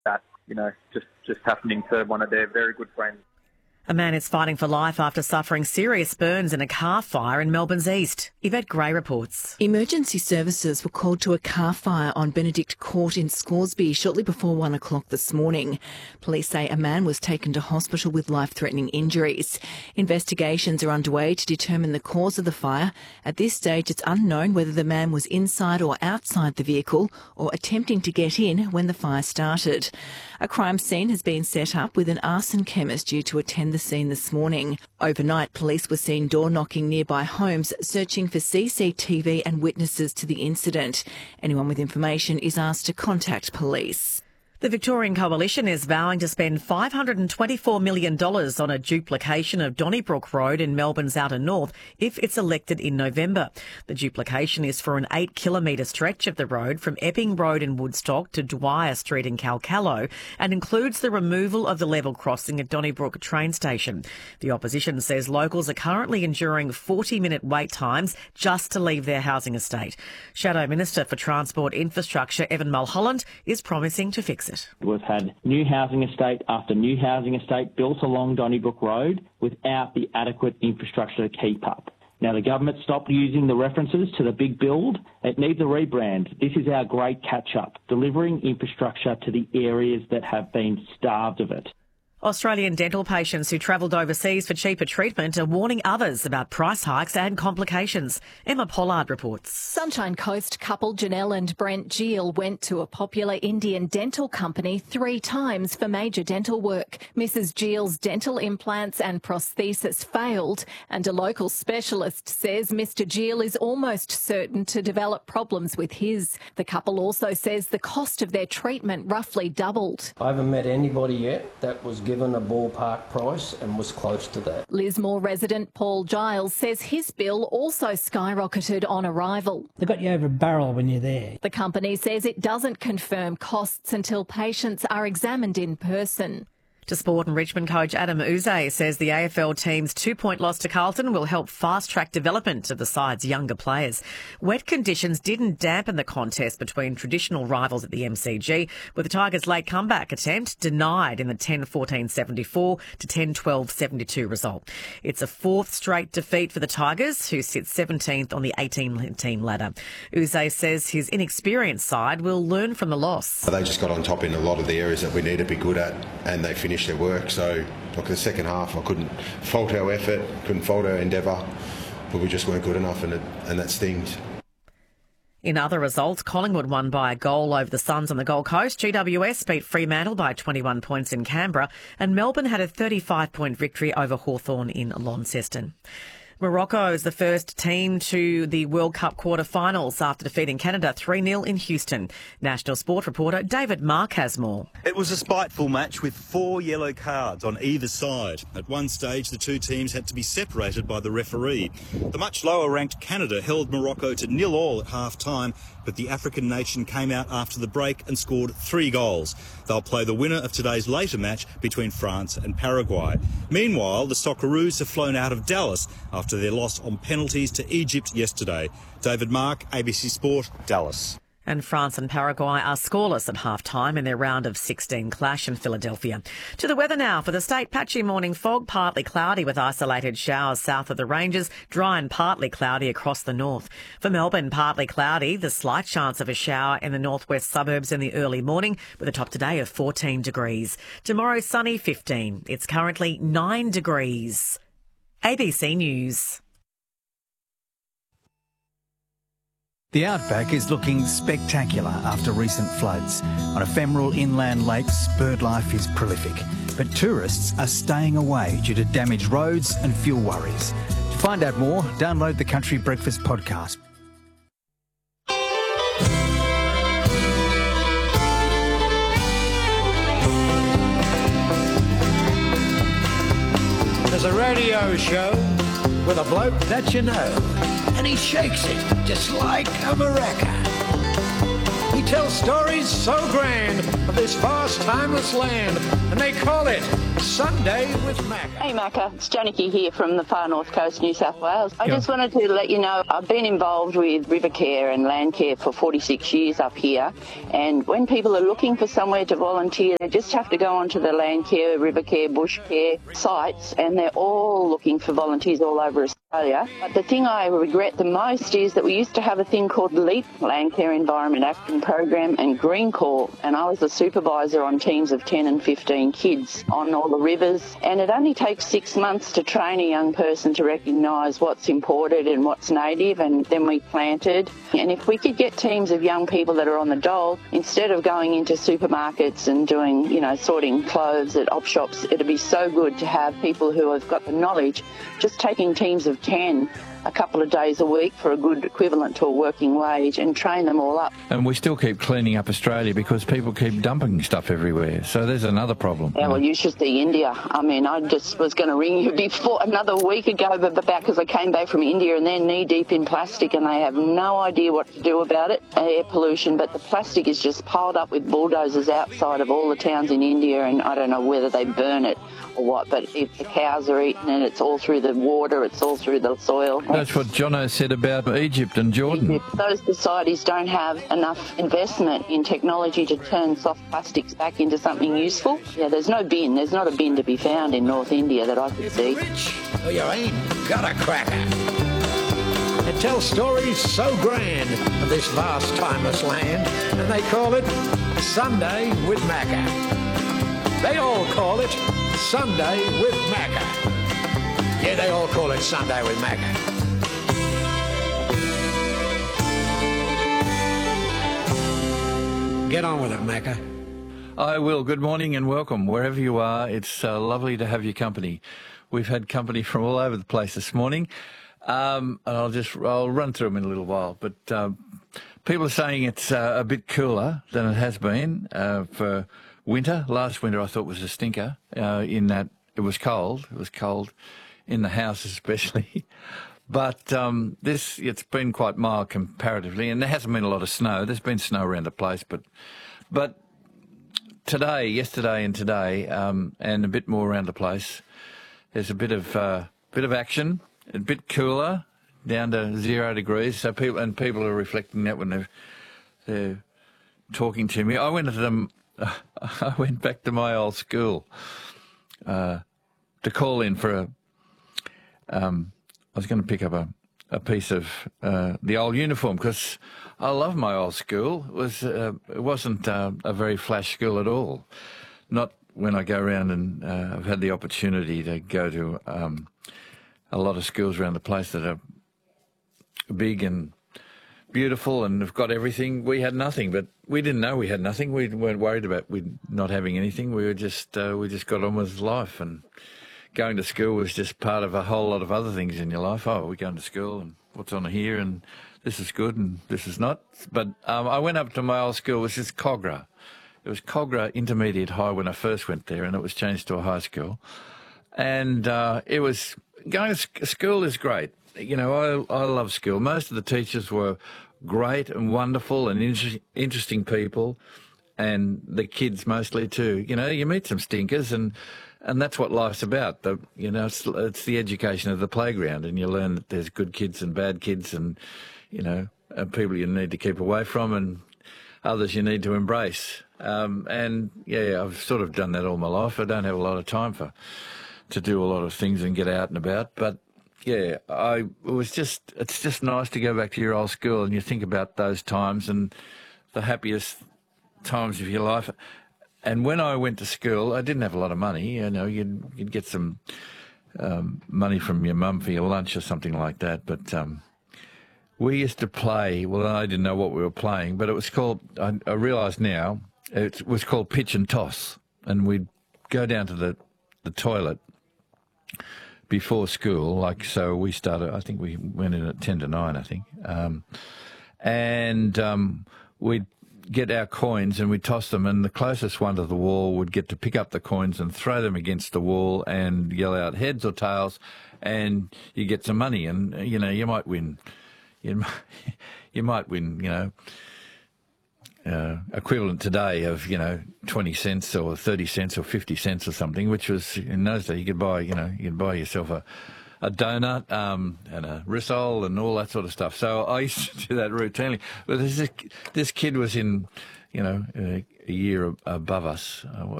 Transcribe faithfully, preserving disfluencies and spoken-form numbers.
that, you know, just, just happening to one of their very good friends. A man is fighting for life after suffering serious burns in a car fire in Melbourne's east. Yvette Gray reports. Emergency services were called to a car fire on Benedict Court in Scoresby shortly before one o'clock this morning. Police say a man was taken to hospital with life-threatening injuries. Investigations are underway to determine the cause of the fire. At this stage, it's unknown whether the man was inside or outside the vehicle or attempting to get in when the fire started. A crime scene has been set up with an arson chemist due to attend the scene this morning. Overnight, police were seen door-knocking nearby homes, searching for C C T V and witnesses to the incident. Anyone with information is asked to contact police. The Victorian Coalition is vowing to spend five hundred twenty-four million dollars on a duplication of Donnybrook Road in Melbourne's outer north if it's elected in November. The duplication is for an eight kilometre stretch of the road from Epping Road in Woodstock to Dwyer Street in Calcallo and includes the removal of the level crossing at Donnybrook train station. The opposition says locals are currently enduring forty minute wait times just to leave their housing estate. Shadow Minister for Transport Infrastructure Evan Mulholland is promising to fix it. We've had new housing estate after new housing estate built along Donnybrook Road without the adequate infrastructure to keep up. Now, the government stopped using the references to the big build. It needs a rebrand. This is our great catch-up, delivering infrastructure to the areas that have been starved of it. Australian dental patients who travelled overseas for cheaper treatment are warning others about price hikes and complications. Emma Pollard reports. Sunshine Coast couple Janelle and Brent Geel went to a popular Indian dental company three times for major dental work. Missus Geel's dental implants and prosthesis failed, and a local specialist says Mister Geel is almost certain to develop problems with his. The couple also says the cost of their treatment roughly doubled. I haven't met anybody yet that was given a ballpark price and was close to that. Lismore resident Paul Giles says his bill also skyrocketed on arrival. They got you over a barrel when you're there. The company says it doesn't confirm costs until patients are examined in person. To sport, and Richmond coach Adam Uze says the A F L team's two-point loss to Carlton will help fast-track development of the side's younger players. Wet conditions didn't dampen the contest between traditional rivals at the M C G, with the Tigers' late comeback attempt denied in the ten fourteen seventy-four to ten twelve seventy-two result. It's a fourth straight defeat for the Tigers, who sit seventeenth on the eighteen-team ladder. Uze says his inexperienced side will learn from the loss. They just got on top in a lot of the areas that we need to be good at, and they finished their work. So, look, the second half, I couldn't fault our effort, couldn't fault our endeavour, but we just weren't good enough, and, it, and that stings. In other results, Collingwood won by a goal over the Suns on the Gold Coast. G W S beat Fremantle by twenty-one points in Canberra, and Melbourne had a thirty-five point victory over Hawthorn in Launceston. Morocco is the first team to the World Cup quarter-finals after defeating Canada three nil in Houston. National Sport reporter David Mark has more. It was a spiteful match with four yellow cards on either side. At one stage, the two teams had to be separated by the referee. The much lower-ranked Canada held Morocco to nil all at half-time, but the African nation came out after the break and scored three goals. They'll play the winner of today's later match between France and Paraguay. Meanwhile, the Socceroos have flown out of Dallas after their loss on penalties to Egypt yesterday. David Mark, A B C Sport, Dallas. And France and Paraguay are scoreless at half-time in their round of sixteen clash in Philadelphia. To the weather now. For the state, patchy morning fog, partly cloudy with isolated showers south of the ranges, dry and partly cloudy across the north. For Melbourne, partly cloudy, the slight chance of a shower in the northwest suburbs in the early morning, with a top today of fourteen degrees. Tomorrow, sunny, fifteen. It's currently nine degrees. A B C News. The outback is looking spectacular after recent floods. On ephemeral inland lakes, bird life is prolific, but tourists are staying away due to damaged roads and fuel worries. To find out more, download the Country Breakfast podcast. There's a radio show with a bloke that you know, and he shakes it just like a maraca. He tell stories so grand of this vast, timeless land, and they call it Sunday with Macca. Hey Macca, it's Janicky here from the far north coast, New South Wales. I Go. just wanted to let you know I've been involved with river care and land care for forty-six years up here, and when people are looking for somewhere to volunteer, they just have to go onto the land care, river care, bush care sites, and they're all looking for volunteers all over Australia. But the thing I regret the most is that we used to have a thing called LEAP, Land Care Environment Action Program, and Green Corps, and I was the supervisor on teams of ten and fifteen kids on all the rivers, and it only takes six months to train a young person to recognise what's imported and what's native, and then we planted. And if we could get teams of young people that are on the dole, instead of going into supermarkets and doing, you know, sorting clothes at op shops, it'd be so good to have people who have got the knowledge just taking teams of ten a couple of days a week for a good equivalent to a working wage and train them all up. And we still keep cleaning up Australia because people keep dumping stuff everywhere. So there's another problem. Yeah, well, you should see India. I mean, I just was going to ring you before another week ago but about because I came back from India and they're knee-deep in plastic and they have no idea what to do about it, air pollution, but the plastic is just piled up with bulldozers outside of all the towns in India, and I don't know whether they burn it or what, but if the cows are eating it, it's all through the water, it's all through the soil. That's what Jono said about Egypt and Jordan. Egypt. Those societies don't have enough investment in technology to turn soft plastics back into something useful. Yeah, there's no bin. There's not a bin to be found in North India that I could If see. you're rich or you ain't got a cracker. And tell stories so grand of this vast, timeless land, and they call it Sunday with Macca. They all call it Sunday with Macca. Yeah, they all call it Sunday with Macca. Get on with it, Macca. I will. Good morning and welcome. Wherever you are, it's uh, lovely to have your company. We've had company from all over the place this morning. Um, and I'll just, I'll run through them in a little while. But um, people are saying it's uh, a bit cooler than it has been uh, for winter. Last winter I thought was a stinker uh, in that it was cold. It was cold in the house especially. But um, this, it's been quite mild comparatively, and there hasn't been a lot of snow. There's been snow around the place, but but today, yesterday and today, um, and a bit more around the place, there's a bit of uh, bit of action, a bit cooler, down to zero degrees. So people and people are reflecting that when they're they're talking to me. I went to them. I went back to my old school uh, to call in for a. Um, I was going to pick up a, a piece of uh, the old uniform because I love my old school. It was uh, it wasn't uh, a very flash school at all. Not when I go around and uh, I've had the opportunity to go to um, a lot of schools around the place that are big and beautiful and have got everything. We had nothing, but we didn't know we had nothing. We weren't worried about we not having anything. We were just uh, we just got on with life, and going to school was just part of a whole lot of other things in your life. Oh, we're going to school and what's on here and this is good and this is not. But um, I went up to my old school, which is Cogra. It was Cogra Intermediate High when I first went there, and it was changed to a high school. And uh, it was, going to school is great. You know, I, I love school. Most of the teachers were great and wonderful and inter- interesting people, and the kids mostly too. You know, you meet some stinkers, and And that's what life's about. The, you know, it's, it's the education of the playground, and you learn that there's good kids and bad kids, and you know, uh, people you need to keep away from, and others you need to embrace. Um, and yeah, I've sort of done that all my life. I don't have a lot of time for to do a lot of things and get out and about, but yeah, I it was just it's just nice to go back to your old school, and you think about those times and the happiest times of your life. And when I went to school, I didn't have a lot of money. You know, you'd, you'd get some um, money from your mum for your lunch or something like that. But um, we used to play, well, I didn't know what we were playing, but it was called, I, I realise now, it was called pitch and toss. And we'd go down to the, the toilet before school, like, so we started, I think we went in at ten to nine, I think. Um, and um, we'd get our coins and we'd toss them, and the closest one to the wall would get to pick up the coins and throw them against the wall and yell out heads or tails, and you get some money, and you know, you might win, you might, you might win, you know, uh, equivalent today of, you know, twenty cents or thirty cents or fifty cents or something, which was, in those days, you could buy, you know, you could buy yourself a, a donut um, and a risol and all that sort of stuff. So I used to do that routinely. But this, this kid was in, you know, a, a year above us. Uh,